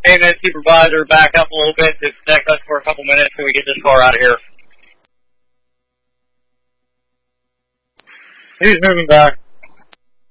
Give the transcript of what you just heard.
maintenance supervisor back up a little bit to connect us for a couple minutes so we get this car out of here. He's moving back.